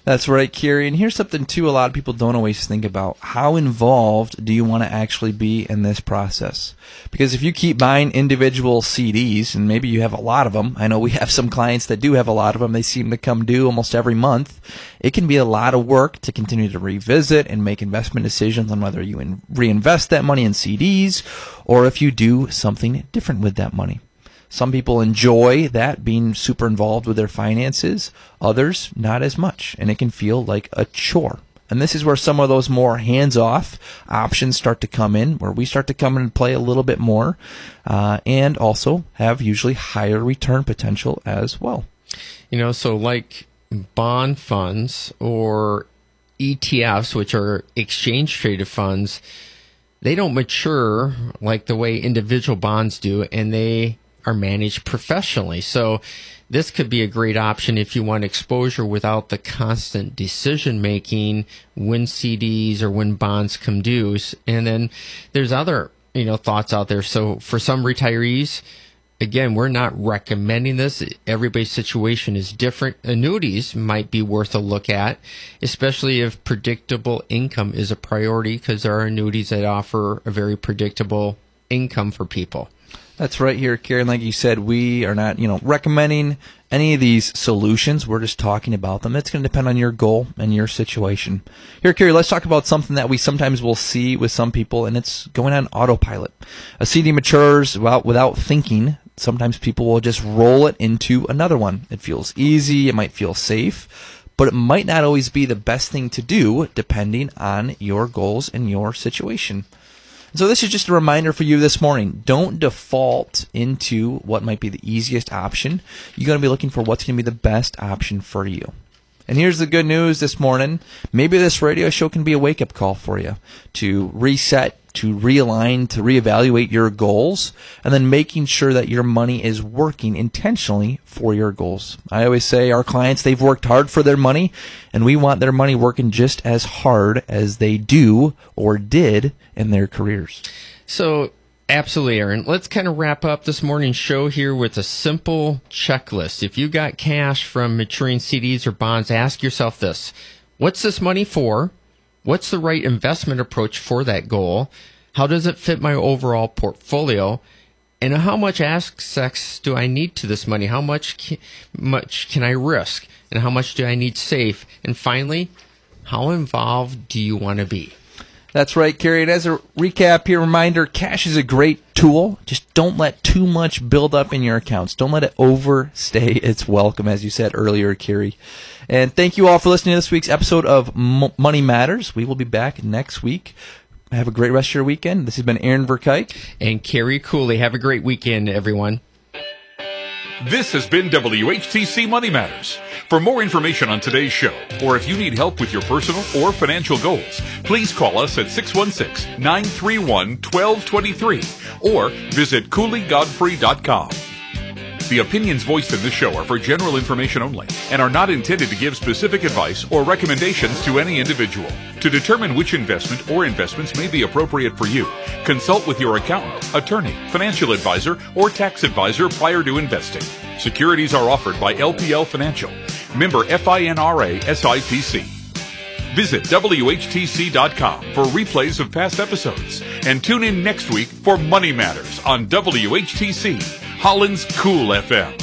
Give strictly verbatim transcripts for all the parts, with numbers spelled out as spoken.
That's right, Carrie. And here's something, too, a lot of people don't always think about. How involved do you want to actually be in this process? Because if you keep buying individual C Ds, and maybe you have a lot of them, I know we have some clients that do have a lot of them. They seem to come due almost every month. It can be a lot of work to continue to revisit and make investment decisions on whether you in- reinvest that money in C Ds or if you do something different with that money. Some people enjoy that, being super involved with their finances. Others, not as much. And it can feel like a chore. And this is where some of those more hands-off options start to come in, where we start to come in and play a little bit more, uh, and also have usually higher return potential as well. You know, so like bond funds or E T Fs, which are exchange-traded funds, they don't mature like the way individual bonds do, and they are managed professionally. So this could be a great option if you want exposure without the constant decision making when C Ds or when bonds come due. And then there's other, you know, thoughts out there. So for some retirees, again, we're not recommending this. Everybody's situation is different. Annuities might be worth a look at, especially if predictable income is a priority, because there are annuities that offer a very predictable income for people. That's right here, Karen. Like you said, we are not, you know, recommending any of these solutions. We're just talking about them. It's going to depend on your goal and your situation. Here, Carrie, let's talk about something that we sometimes will see with some people, and it's going on autopilot. A C D matures without, without thinking. Sometimes people will just roll it into another one. It feels easy. It might feel safe, but it might not always be the best thing to do depending on your goals and your situation. So this is just a reminder for you this morning. Don't default into what might be the easiest option. You're going to be looking for what's going to be the best option for you. And here's the good news this morning. Maybe this radio show can be a wake-up call for you to reset, to realign, to reevaluate your goals, and then making sure that your money is working intentionally for your goals. I always say our clients, they've worked hard for their money, and we want their money working just as hard as they do or did in their careers. So, absolutely, Aaron. Let's kind of wrap up this morning's show here with a simple checklist. If you got cash from maturing C Ds or bonds, ask yourself this. What's this money for? What's the right investment approach for that goal? How does it fit my overall portfolio? And how much access do I need to this money? How much can, much can I risk? And how much do I need safe? And finally, how involved do you want to be? That's right, Carrie. And as a recap here, reminder, cash is a great tool. Just don't let too much build up in your accounts. Don't let it overstay its welcome, as you said earlier, Carrie. And thank you all for listening to this week's episode of M- Money Matters. We will be back next week. Have a great rest of your weekend. This has been Aaron Verkuyk. And Carrie Cooley. Have a great weekend, everyone. This has been W H T C Money Matters. For more information on today's show, or if you need help with your personal or financial goals, please call us at six one six, nine three one, one two two three or visit cooley godfrey dot com. The opinions voiced in this show are for general information only and are not intended to give specific advice or recommendations to any individual. To determine which investment or investments may be appropriate for you, consult with your accountant, attorney, financial advisor, or tax advisor prior to investing. Securities are offered by L P L Financial, member FINRA S I P C. Visit W H T C dot com for replays of past episodes and tune in next week for Money Matters on W H T C, Holland's Cool F M.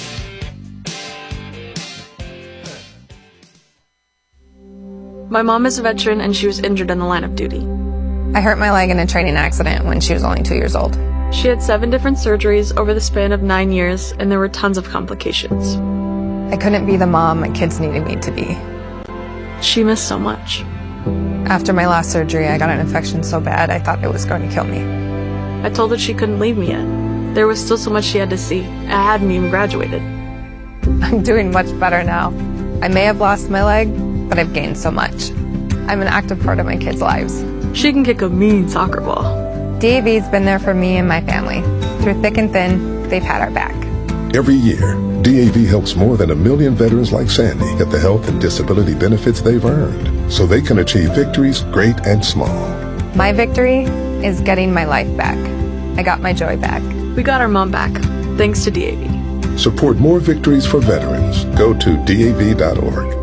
My mom is a veteran and she was injured in the line of duty. I hurt my leg in a training accident when she was only two years old. She had seven different surgeries over the span of nine years, and there were tons of complications. I couldn't be the mom my kids needed me to be. She missed so much. After my last surgery, I got an infection so bad I thought it was going to kill me. I told her she couldn't leave me yet. There was still so much she had to see. I hadn't even graduated. I'm doing much better now. I may have lost my leg, but I've gained so much. I'm an active part of my kids' lives. She can kick a mean soccer ball. D A V's been there for me and my family. Through thick and thin, they've had our back. Every year, D A V helps more than a million veterans like Sandy get the health and disability benefits they've earned, so they can achieve victories great and small. My victory is getting my life back. I got my joy back. We got our mom back, thanks to D A V. Support more victories for veterans. Go to D A V dot org.